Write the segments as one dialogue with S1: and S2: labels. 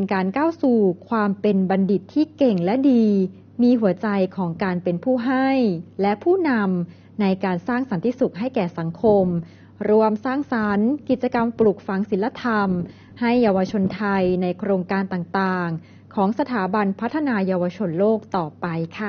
S1: การก้าวสู่ความเป็นบัณฑิตที่เก่งและดี มีหัวใจของการเป็นผู้ให้และผู้นำในการสร้างสันติสุขให้แก่สังคมรวมสร้างสรรค์กิจกรรมปลูกฝังศีลธรรมให้เยาวชนไทยในโครงการต่างๆของสถาบันพัฒนาเยาวชนโลกต่อไปค่ะ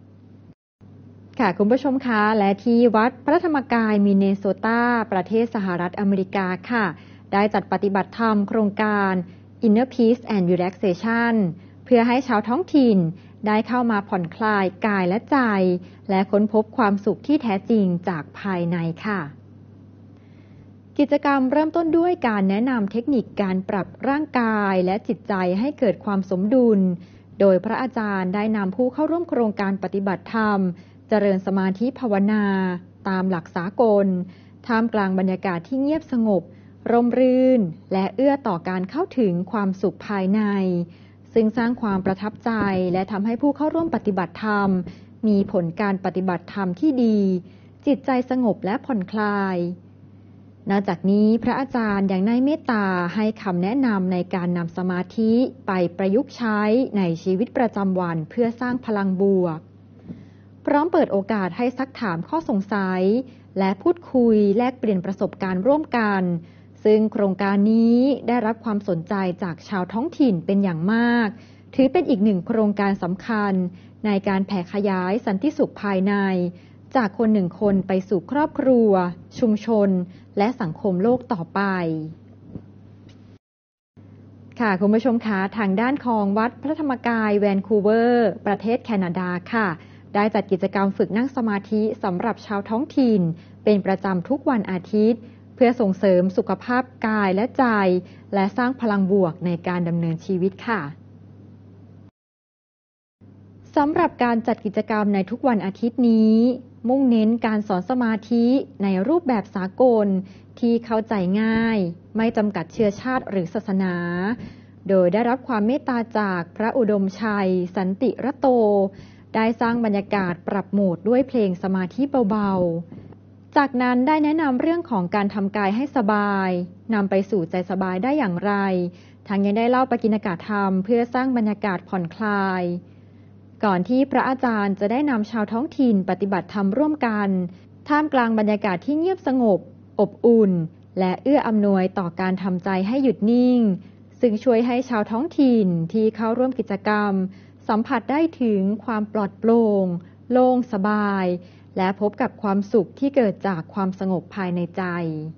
S1: คุณผู้ชมคะและที่วัดพระธรรมกายมินเนโซตาประเทศสหรัฐอเมริกาค่ะได้จัดปฏิบัติธรรมโครงการ Inner Peace and Relaxation เพื่อให้ชาวท้องถิ่นได้เข้ามาผ่อนคลายกายและใจและค้นพบความสุขที่แท้จริงจากภายในค่ะกิจกรรมเริ่มต้นด้วยการแนะนำเทคนิคการปรับร่างกายและจิตใจให้เกิดความสมดุลโดยพระอาจารย์ได้นำผู้เข้าร่วมโครงการปฏิบัติธรรมเจริญสมาธิภาวนาตามหลักสากลท่ามกลางบรรยากาศที่เงียบสงบร่มรื่นและเอื้อต่อการเข้าถึงความสุขภายในซึ่งสร้างความประทับใจและทำให้ผู้เข้าร่วมปฏิบัติธรรมมีผลการปฏิบัติธรรมที่ดีจิตใจสงบและผ่อนคลายนอกจากนี้พระอาจารย์ยังได้เมตตาให้คำแนะนำในการนำสมาธิไปประยุกต์ใช้ในชีวิตประจำวันเพื่อสร้างพลังบวกพร้อมเปิดโอกาสให้ซักถามข้อสงสัยและพูดคุยแลกเปลี่ยนประสบการณ์ร่วมกันซึ่งโครงการนี้ได้รับความสนใจจากชาวท้องถิ่นเป็นอย่างมากถือเป็นอีกหนึ่งโครงการสำคัญในการแผ่ขยายสันติสุขภายในจากคนหนึ่งคนไปสู่ครอบครัวชุมชนและสังคมโลกต่อไปคุณผู้ชมคะทางด้านของวัดพระธรรมกายแวนคูเวอร์ประเทศแคนาดาค่ะได้จัดกิจกรรมฝึกนั่งสมาธิสำหรับชาวท้องถิ่นเป็นประจำทุกวันอาทิตย์เพื่อส่งเสริมสุขภาพกายและใจและสร้างพลังบวกในการดำเนินชีวิตค่ะสำหรับการจัดกิจกรรมในทุกวันอาทิตย์นี้มุ่งเน้นการสอนสมาธิในรูปแบบสากลที่เข้าใจง่ายไม่จำกัดเชื้อชาติหรือศาสนาโดยได้รับความเมตตาจากพระอุดมชัยสันติระโตได้สร้างบรรยากาศปรับโหมดด้วยเพลงสมาธิเบาๆจากนั้นได้แนะนำเรื่องของการทำกายให้สบายนำไปสู่ใจสบายได้อย่างไรทั้งยังได้เล่าปกิณกธรรมเพื่อสร้างบรรยากาศผ่อนคลายก่อนที่พระอาจารย์จะได้นำชาวท้องถิ่นปฏิบัติธรรมร่วมกันท่ามกลางบรรยากาศที่เงียบสงบอบอุ่นและเอื้ออำนวยต่อการทำใจให้หยุดนิ่งซึ่งช่วยให้ชาวท้องถิ่นที่เข้าร่วมกิจกรรมสัมผัสได้ถึงความปลอดโปร่งโล่งสบายและพบกับความสุขที่เกิดจากความสงบภายในใจ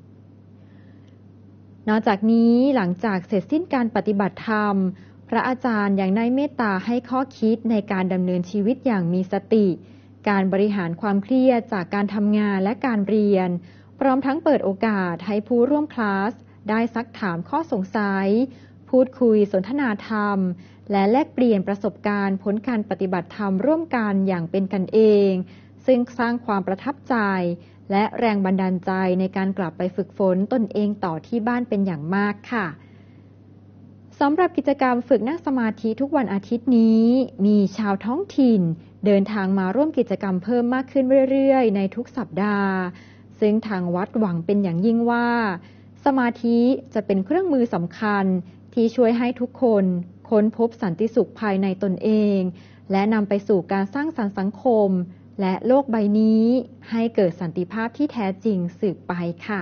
S1: นอกจากนี้หลังจากเสร็จสิ้นการปฏิบัติธรรมพระอาจารย์ยังได้เมตตาให้ข้อคิดในการดำเนินชีวิตอย่างมีสติการบริหารความเครียดจากการทำงานและการเรียนพร้อมทั้งเปิดโอกาสให้ผู้ร่วมคลาสได้ซักถามข้อสงสัยพูดคุยสนทนาธรรมและแลกเปลี่ยนประสบการณ์ผลการปฏิบัติธรรมร่วมกันอย่างเป็นกันเองซึ่งสร้างความประทับใจและแรงบันดาลใจในการกลับไปฝึกฝนตนเองต่อที่บ้านเป็นอย่างมากค่ะสำหรับกิจกรรมฝึกนั่งสมาธิทุกวันอาทิตย์นี้มีชาวท้องถิ่นเดินทางมาร่วมกิจกรรมเพิ่มมากขึ้นเรื่อยๆในทุกสัปดาห์ซึ่งทางวัดหวังเป็นอย่างยิ่งว่าสมาธิจะเป็นเครื่องมือสำคัญที่ช่วยให้ทุกคนค้นพบสันติสุขภายในตนเองและนำไปสู่การสร้างสรรค์สังคมและโลกใบนี้ให้เกิดสันติภาพที่แท้จริงสืบไปค่ะ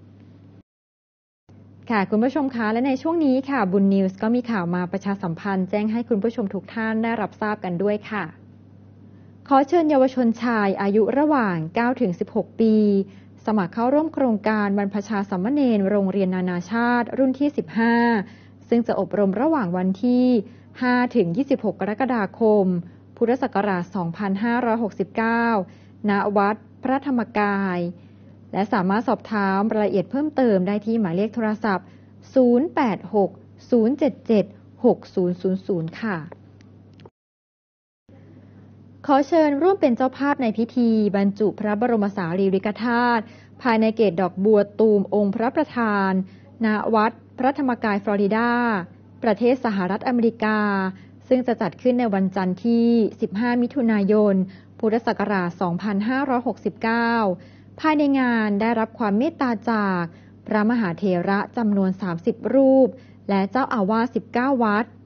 S1: คุณผู้ชมคะและในช่วงนี้ค่ะบุญนิวส์ก็มีข่าวมาประชาสัมพันธ์แจ้งให้คุณผู้ชมทุกท่านได้รับทราบกันด้วยค่ะขอเชิญเยาวชนชายอายุระหว่าง 9-16 ปีสมัครเข้าร่วมโครงการบรรพชาสามเณรโรงเรียนนานาชาติรุ่นที่ 15ซึ่งจะอบรมระหว่างวันที่ 5-26 กรกฎาคมพุทธศักราช 2569 ณ วัดพระธรรมกายและสามารถสอบถามรายละเอียดเพิ่มเติมได้ที่หมายเลขโทรศัพท์ 086-077-6000 ค่ะขอเชิญร่วมเป็นเจ้าภาพในพิธีบรรจุพระบรมสารีริกธาตุภายในเกศดอกบัวตูมองค์พระประธานณ วัดพระธรรมกายฟลอริดาประเทศสหรัฐอเมริกาซึ่งจะจัดขึ้นในวันจันทร์ที่ 15 มิถุนายน พุทธศักราช 2569 ภายในงานได้รับความเมตตาจากพระมหาเถระจำนวน 30 รูปและเจ้าอาวาส 19 วัด